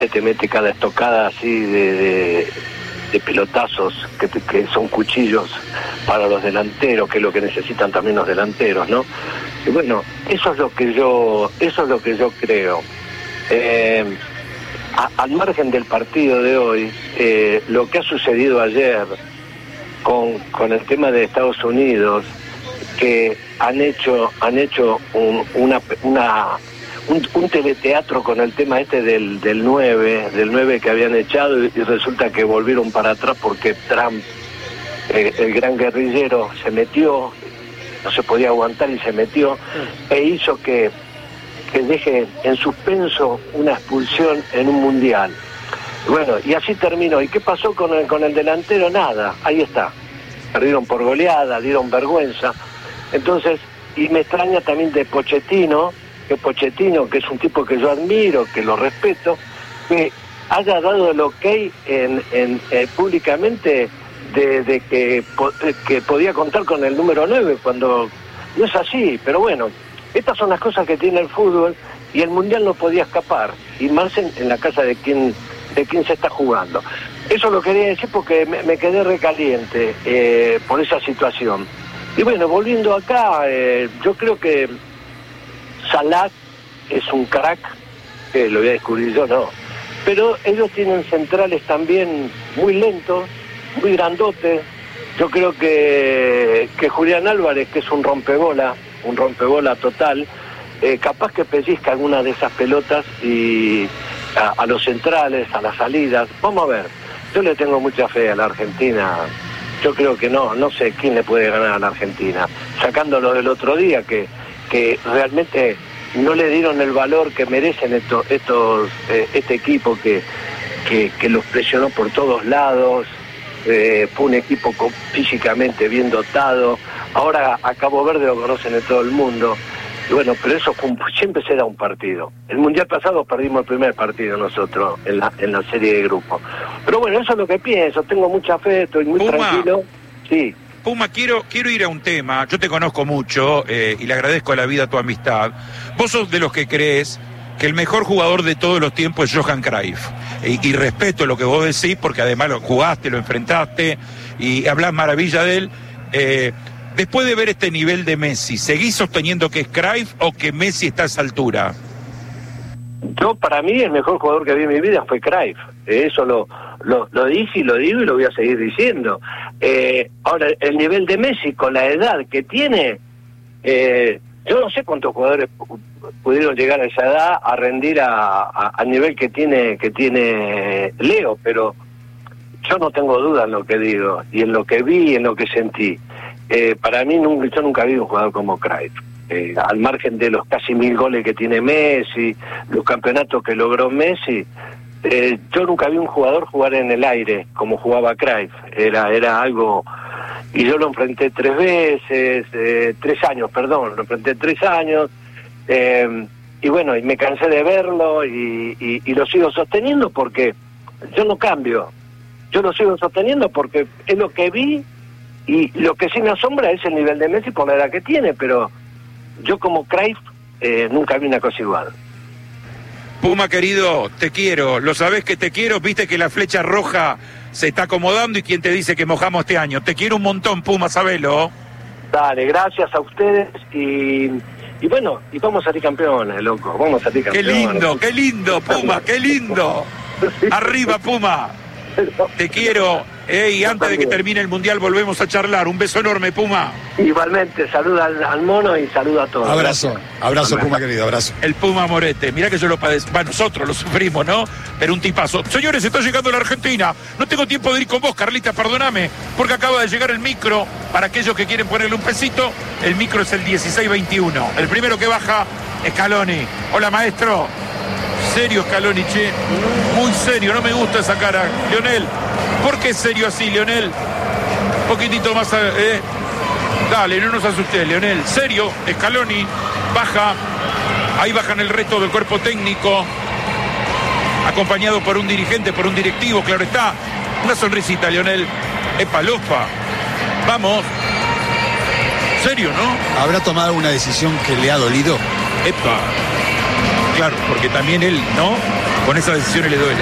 te mete cada estocada así de pelotazos que son cuchillos para los delanteros, que es lo que necesitan también los delanteros, ¿no? Y bueno, eso es lo que yo creo. Al margen del partido de hoy, lo que ha sucedido ayer con el tema de Estados Unidos, que han hecho un teleteatro con el tema este del 9 que habían echado, y resulta que volvieron para atrás porque Trump, el gran guerrillero, se metió, no se podía aguantar y se metió, e hizo que deje en suspenso una expulsión en un mundial. Bueno, y así terminó. ¿Y qué pasó con el delantero? Nada, ahí está. Perdieron por goleada, dieron vergüenza. Entonces, y me extraña también de Pochettino, que es un tipo que yo admiro, que lo respeto, que haya dado el ok públicamente de que podía contar con el número 9, cuando no es así. Pero bueno, estas son las cosas que tiene el fútbol, y el Mundial no podía escapar, y más en la casa de quien se está jugando. Eso lo quería decir porque me quedé recaliente por esa situación. Y bueno, volviendo acá, yo creo que Salah es un crack, lo voy a descubrir yo, no. Pero ellos tienen centrales también muy lentos, muy grandotes. Yo creo que Julián Álvarez, que es un rompebola total, capaz que pellizca alguna de esas pelotas y a los centrales, a las salidas. Vamos a ver, yo le tengo mucha fe a la Argentina. Yo creo que no sé quién le puede ganar a la Argentina, sacándolo del otro día, que realmente no le dieron el valor que merecen este equipo que los presionó por todos lados. Fue un equipo físicamente bien dotado. Ahora a Cabo Verde lo conocen en todo el mundo. Y bueno, pero eso siempre se da un partido. El Mundial pasado perdimos el primer partido nosotros en la serie de grupos. Pero bueno, eso es lo que pienso. Tengo mucha fe, estoy muy tranquilo. Sí. Puma, quiero ir a un tema. Yo te conozco mucho y le agradezco a la vida tu amistad. Vos sos de los que crees que el mejor jugador de todos los tiempos es Johan Cruyff. Y respeto lo que vos decís, porque además lo jugaste, lo enfrentaste y hablás maravilla de él. Después de ver este nivel de Messi, ¿seguís sosteniendo que es Cruyff o que Messi está a esa altura? Yo, para mí, el mejor jugador que vi en mi vida fue Cruyff. Eso lo dije y lo digo y lo voy a seguir diciendo. Ahora, el nivel de Messi, con la edad que tiene, yo no sé cuántos jugadores pudieron llegar a esa edad a rendir al nivel que tiene Leo, pero yo no tengo duda en lo que digo, y en lo que vi y en lo que sentí. Para mí, yo nunca vi un jugador como Cruyff. Al margen de los casi 1000 goles que tiene Messi, los campeonatos que logró Messi, yo nunca vi un jugador jugar en el aire como jugaba Cruyff. Era algo... Y yo lo enfrenté 3 veces, 3 años, perdón, lo enfrenté 3 años, y bueno, y me cansé de verlo y lo sigo sosteniendo porque yo no cambio. Yo lo sigo sosteniendo porque es lo que vi, y lo que sí me asombra es el nivel de Messi por la edad que tiene, pero yo como Cruyff nunca vi una cosa igual. Puma, querido, te quiero, lo sabés que te quiero, viste que la flecha roja se está acomodando y quién te dice que mojamos este año. Te quiero un montón, Puma, sabelo. Dale, gracias a ustedes y bueno, y vamos a salir campeones, loco, vamos a salir campeones. Qué lindo, Puma, qué lindo. Arriba, Puma. Te quiero, y antes de que termine el Mundial volvemos a charlar. Un beso enorme, Puma. Igualmente, saluda al mono y saluda a todos. Abrazo, Puma querido, abrazo. El Puma Morete, mirá que yo lo padezco, nosotros lo sufrimos, ¿no? Pero un tipazo. Señores, está llegando la Argentina. No tengo tiempo de ir con vos, Carlita, perdóname, porque acaba de llegar el micro. Para aquellos que quieren ponerle un pesito, el micro es el 1621. El primero que baja es Scaloni. Hola, maestro. Serio Scaloni, che, muy serio, no me gusta esa cara. Lionel, ¿por qué serio así, Lionel? Un poquitito más, Dale, no nos asustes, Lionel. Serio, Scaloni, baja, ahí bajan el resto del cuerpo técnico, acompañado por un dirigente, por un directivo, claro está. Una sonrisita, Lionel. Epa, lofa. Vamos. Serio, ¿no? ¿Habrá tomado una decisión que le ha dolido? Epa. Claro, porque también él, ¿no? con esas decisiones le duele.